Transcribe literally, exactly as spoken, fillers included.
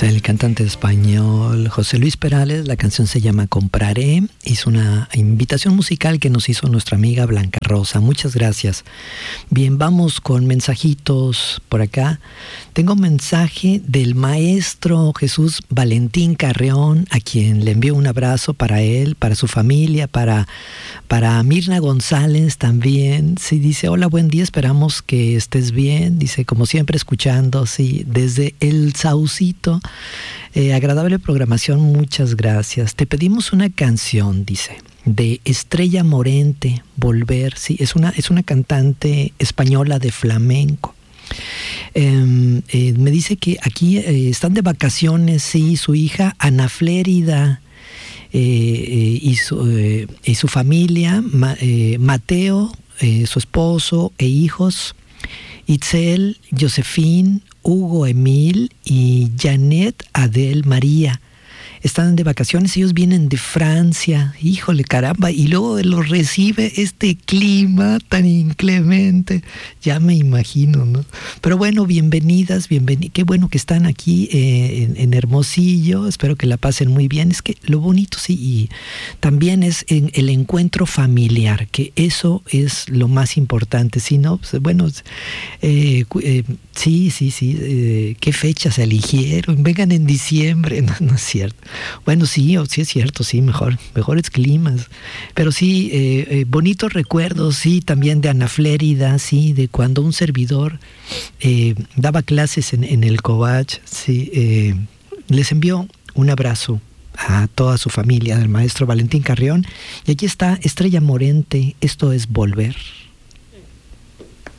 Es el cantante español José Luis Perales. La canción se llama Compraré. Es una invitación musical que nos hizo nuestra amiga Blanca Rosa. Muchas gracias. Bien, vamos con mensajitos por acá. Tengo un mensaje del maestro Jesús Valentín Carreón, a quien le envío un abrazo para él, para su familia, para, para Mirna González también. Sí, dice, hola, buen día, esperamos que estés bien. Dice, como siempre, escuchando, sí, desde El Saucito. Eh, agradable programación, muchas gracias. Te pedimos una canción, dice, de Estrella Morente, Volver. Sí, es una, es una cantante española de flamenco. Eh, eh, me dice que aquí eh, están de vacaciones, sí, su hija Ana Flérida eh, eh, y, su, eh, y su familia, Ma, eh, Mateo, eh, su esposo e hijos, Itzel, Josefín, Hugo Emil y Janet Adel María. Están de vacaciones, ellos vienen de Francia, híjole, caramba, y luego los recibe este clima tan inclemente, ya me imagino, ¿no? Pero bueno, bienvenidas, bienvenidas, qué bueno que están aquí eh, en, en Hermosillo, espero que la pasen muy bien. Es que lo bonito, sí, y también es en el encuentro familiar, que eso es lo más importante, si no, pues, bueno, eh, eh, sí, sí, sí, eh, qué fechas eligieron, vengan en diciembre, no, no es cierto. Bueno, sí, sí es cierto, sí, mejor, mejores climas. Pero sí, eh, eh, bonitos recuerdos, sí, también de Ana Flérida, sí, de cuando un servidor eh, daba clases en, en el Covach, sí, eh, les envió un abrazo a toda su familia, del maestro Valentín Carrión. Y aquí está Estrella Morente, esto es Volver.